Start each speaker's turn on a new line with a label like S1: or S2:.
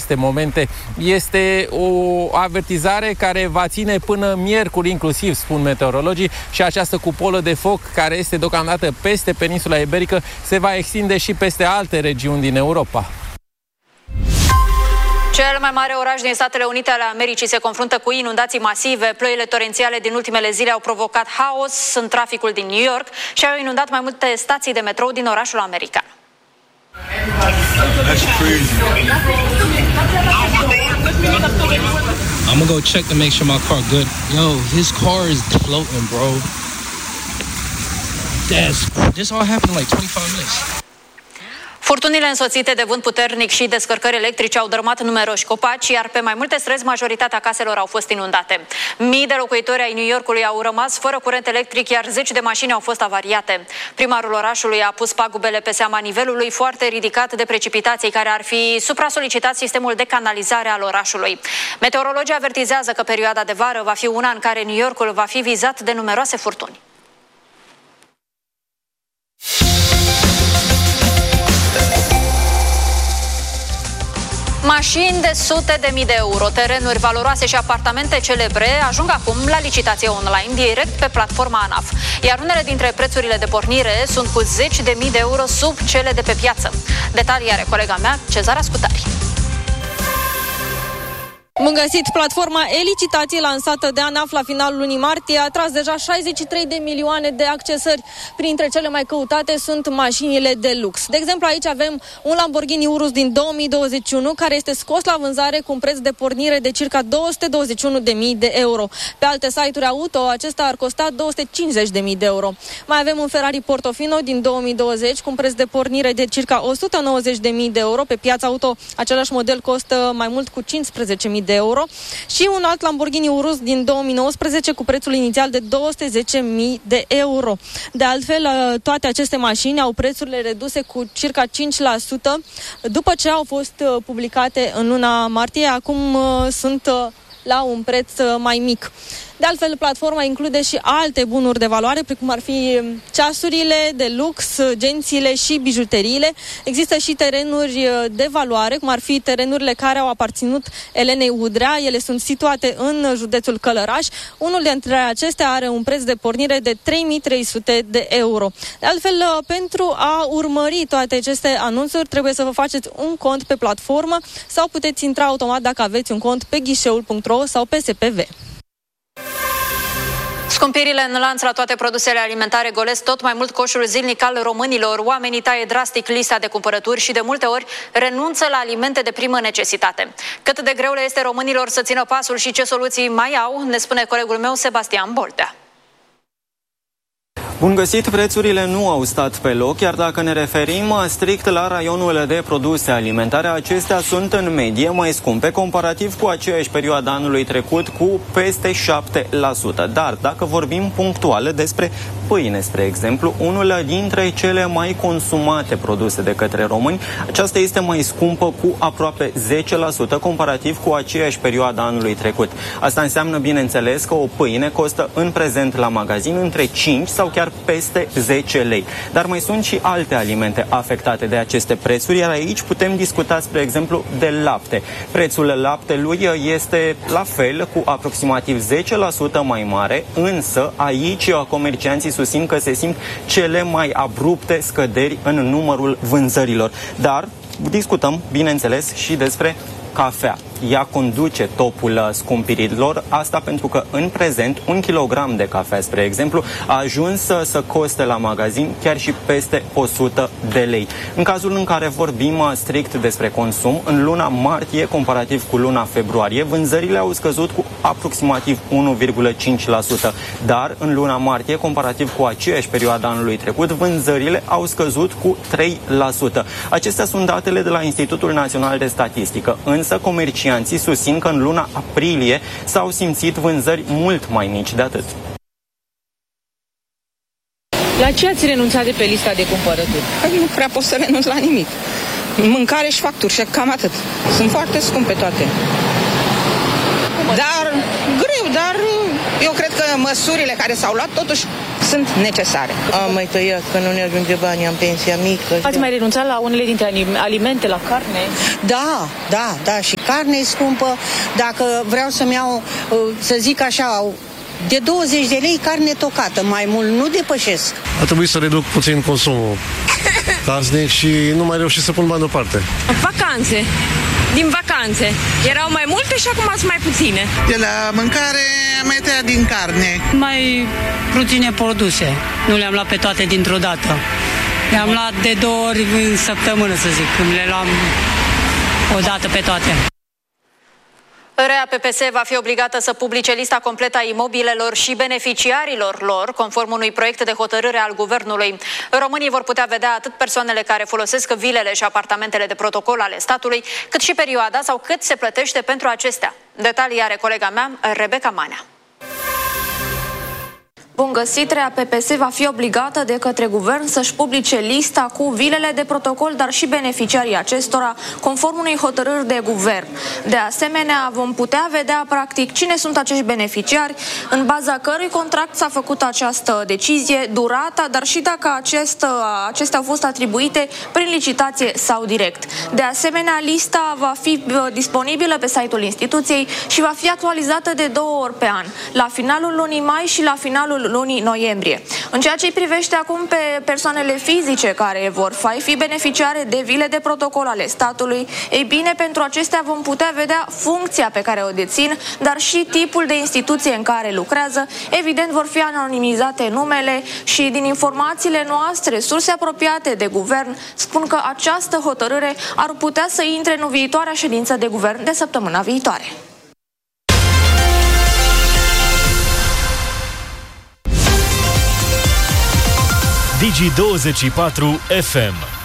S1: aceste momente. Este o avertizare care va ține până miercuri inclusiv, spun meteorologii, și această cupolă de foc care este deocamdată peste peninsula iberică se va extinde și peste alte regiuni din Europa.
S2: Cel mai mare oraș din Statele Unite ale Americii se confruntă cu inundații masive. Ploile torențiale din ultimele zile au provocat haos în traficul din New York și au inundat mai multe stații de metrou din orașul american.
S3: I'm gonna go check to make sure my car good. Yo, his car is floating, bro. This all happened in like 25 minutes.
S2: Furtunile însoțite de vânt puternic și descărcări electrice au dărâmat numeroși copaci, iar pe mai multe străzi majoritatea caselor au fost inundate. Mii de locuitori ai New Yorkului au rămas fără curent electric, iar zeci de mașini au fost avariate. Primarul orașului a pus pagubele pe seama nivelului foarte ridicat de precipitații care ar fi supra-solicitat sistemul de canalizare al orașului. Meteorologii avertizează că perioada de vară va fi una în care New Yorkul va fi vizat de numeroase furtuni. Mașini de sute de mii de euro, terenuri valoroase și apartamente celebre ajung acum la licitație online direct pe platforma ANAF. Iar unele dintre prețurile de pornire sunt cu zeci de mii de euro sub cele de pe piață. Detalii are colega mea, Cezara Scutari.
S4: Bun găsit! Platforma e-licitație lansată de ANAF la finalul lunii martie a atras deja 63 de milioane de accesări. Printre cele mai căutate sunt mașinile de lux. De exemplu, aici avem un Lamborghini Urus din 2021 care este scos la vânzare cu un preț de pornire de circa 221.000 de euro. Pe alte site-uri auto, acesta ar costa 250.000 de euro. Mai avem un Ferrari Portofino din 2020 cu un preț de pornire de circa 190.000 de euro. Pe piața auto, același model costă mai mult cu 15.000 de euro și un alt Lamborghini Urus din 2019 cu prețul inițial de 210.000 de euro. De altfel, toate aceste mașini au prețurile reduse cu circa 5% după ce au fost publicate în luna martie. Acum sunt la un preț mai mic. De altfel, platforma include și alte bunuri de valoare, precum ar fi ceasurile de lux, gențile și bijuteriile. Există și terenuri de valoare, cum ar fi terenurile care au aparținut Elenei Udrea. Ele sunt situate în județul Călăraș. Unul dintre acestea are un preț de pornire de 3.300 de euro. De altfel, pentru a urmări toate aceste anunțuri, trebuie să vă faceți un cont pe platformă sau puteți intra automat dacă aveți un cont pe ghișeul.ro sau pe SPV.
S2: Scumpirile în lanț la toate produsele alimentare golesc tot mai mult coșul zilnic al românilor. Oamenii taie drastic lista de cumpărături și de multe ori renunță la alimente de primă necesitate. Cât de greu le este românilor să țină pasul și ce soluții mai au, ne spune colegul meu Sebastian Boltea.
S5: Bun găsit, prețurile nu au stat pe loc, iar dacă ne referim strict la raionul de produse alimentare, acestea sunt în medie mai scumpe comparativ cu aceeași perioadă anului trecut cu peste 7%. Dar dacă vorbim punctual despre pâine, spre exemplu, unul dintre cele mai consumate produse de către români, aceasta este mai scumpă cu aproape 10% comparativ cu aceeași perioadă anului trecut. Asta înseamnă, bineînțeles, că o pâine costă în prezent la magazin între 5 sau chiar peste 10 lei. Dar mai sunt și alte alimente afectate de aceste prețuri, iar aici putem discuta, spre exemplu, de lapte. Prețul laptelui este la fel, cu aproximativ 10% mai mare, însă aici comercianții susțin că se simt cele mai abrupte scăderi în numărul vânzărilor. Dar discutăm, bineînțeles, și despre cafea. Ea conduce topul scumpirilor, asta pentru că în prezent 1 kilogram de cafea, spre exemplu, a ajuns să coste la magazin chiar și peste 100 de lei. În cazul în care vorbim strict despre consum, în luna martie, comparativ cu luna februarie, vânzările au scăzut cu aproximativ 1,5%, dar în luna martie, comparativ cu aceeași perioadă anului trecut, vânzările au scăzut cu 3%. Acestea sunt datele de la Institutul Național de Statistică, însă comercianții susțin că în luna aprilie s-au simțit vânzări mult mai mici de atât.
S6: La ce ați renunțat de pe lista de cumpărături?
S7: Nu prea pot să renunț la nimic. Mâncare și facturi și cam atât. Sunt foarte scumpe toate. Dar greu, dar eu cred că măsurile care s-au luat totuși sunt necesare.
S8: Am mai tăiat, că nu ne ajunge banii, am pensia mică.
S6: Ați mai renunțat la unele dintre alimente, la carne?
S8: Da, și carne e scumpă. Dacă vreau să-mi iau, să zic așa, de 20 de lei carne tocată, mai mult nu depășesc.
S9: A trebuit să reduc puțin consumul casnic și nu mai reușit să pun bani deoparte.
S6: Vacanțe. Din vacanțe. Erau mai multe și acum sunt mai puține.
S10: De la mâncare am mai tăiat din carne.
S11: Mai puține produse. Nu le-am luat pe toate dintr-o dată. Le-am luat de 2 ori în săptămână, să zic, când le luam o dată pe toate.
S2: Rea PPS va fi obligată să publice lista completă a imobilelor și beneficiarilor lor, conform unui proiect de hotărâre al guvernului. Românii vor putea vedea atât persoanele care folosesc vilele și apartamentele de protocol ale statului, cât și perioada sau cât se plătește pentru acestea. Detalii are colega mea, Rebecca Manea.
S12: Bun găsit, Rea PPS va fi obligată de către guvern să-și publice lista cu vilele de protocol, dar și beneficiarii acestora, conform unei hotărâri de guvern. De asemenea, vom putea vedea practic cine sunt acești beneficiari, în baza cărui contract s-a făcut această decizie, durata, dar și dacă acestea au fost atribuite prin licitație sau direct. De asemenea, lista va fi disponibilă pe site-ul instituției și va fi actualizată de 2 ori pe an, la finalul lunii mai și la finalul lunii noiembrie. În ceea ce îi privește acum pe persoanele fizice care vor fi beneficiare de vile de protocol ale statului, ei bine, pentru acestea vom putea vedea funcția pe care o dețin, dar și tipul de instituție în care lucrează. Evident, vor fi anonimizate numele și din informațiile noastre, surse apropiate de guvern spun că această hotărâre ar putea să intre în viitoarea ședință de guvern de săptămâna viitoare.
S13: Digi24 FM